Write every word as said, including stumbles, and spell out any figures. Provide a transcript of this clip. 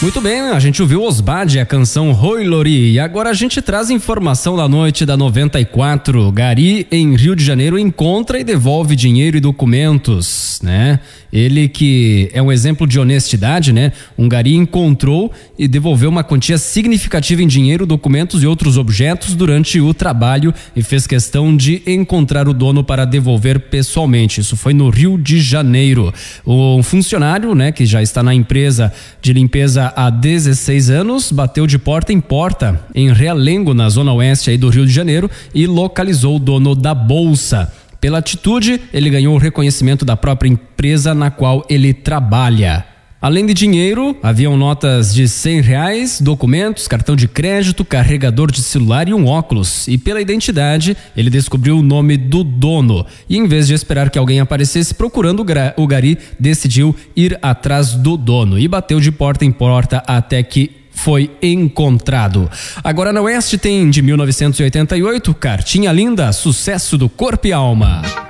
Muito bem, a gente ouviu Osbade, a canção Roi Lori, e agora a gente traz informação da noite da noventa e quatro. Gari, em Rio de Janeiro, encontra e devolve dinheiro e documentos, né? Ele que é um exemplo de honestidade, né? Um gari encontrou e devolveu uma quantia significativa em dinheiro, documentos e outros objetos durante o trabalho e fez questão de encontrar o dono para devolver pessoalmente. Isso foi no Rio de Janeiro. Um funcionário, né, que já está na empresa de limpeza há dezesseis anos, bateu de porta em porta em Realengo, na zona oeste aí do Rio de Janeiro, e localizou o dono da bolsa. Pela atitude, ele ganhou o reconhecimento da própria empresa na qual ele trabalha. Além de dinheiro, haviam notas de cem reais, documentos, cartão de crédito, carregador de celular e um óculos. E pela identidade, ele descobriu o nome do dono. E em vez de esperar que alguém aparecesse procurando o gari, decidiu ir atrás do dono e bateu de porta em porta até que foi encontrado. Agora na Oeste tem de mil novecentos e oitenta e oito, Cartinha Linda, sucesso do Corpo e Alma.